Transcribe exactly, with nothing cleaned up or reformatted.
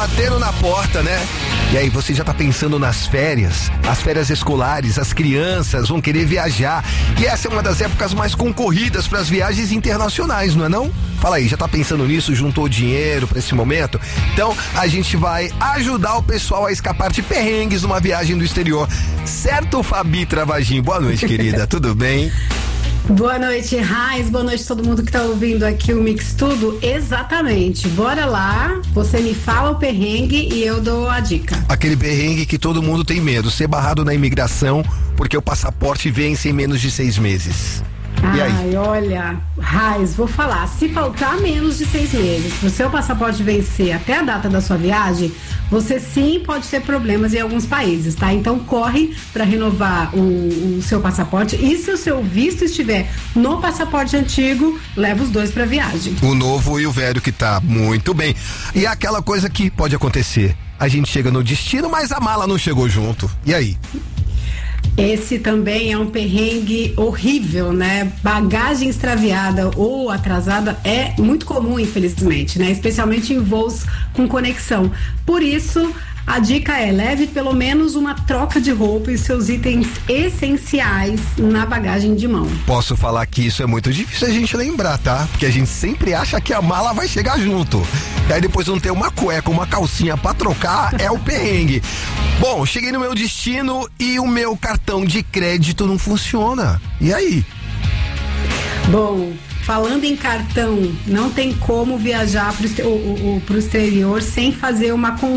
batendo na porta, né? E aí você já tá pensando nas férias, as férias escolares, as crianças vão querer viajar. E essa é uma das épocas mais concorridas para as viagens internacionais, não é não? Fala aí, já tá pensando nisso? Juntou dinheiro para esse momento? Então a gente vai ajudar o pessoal a escapar de perrengues numa viagem do exterior. Certo, Fabi Travagin? Boa noite, querida. Tudo bem? Boa noite, Raiz. Boa noite a todo mundo que tá ouvindo aqui o Mix Tudo. Exatamente. Bora lá. Você me fala o perrengue e eu dou a dica. Aquele perrengue que todo mundo tem medo, ser barrado na imigração porque o passaporte vence em menos de seis meses. E aí? Ai, olha, Raiz, vou falar, se faltar menos de seis meses pro seu passaporte vencer até a data da sua viagem, você sim pode ter problemas em alguns países, tá? Então corre para renovar o, o seu passaporte e se o seu visto estiver no passaporte antigo, leva os dois pra viagem. O novo e o velho que tá muito bem. E é aquela coisa que pode acontecer, a gente chega no destino, mas a mala não chegou junto. E aí? Esse também é um perrengue horrível, né? Bagagem extraviada ou atrasada é muito comum, infelizmente, né? Especialmente em voos com conexão. Por isso, a dica é: leve pelo menos uma troca de roupa e seus itens essenciais na bagagem de mão. Posso falar que isso é muito difícil a gente lembrar, tá? Porque a gente sempre acha que a mala vai chegar junto. E aí depois não ter uma cueca, uma calcinha pra trocar, é o perrengue. Bom, cheguei no meu destino e o meu cartão de crédito não funciona. E aí? Bom, falando em cartão, não tem como viajar pro, o, o, pro exterior sem fazer uma consulta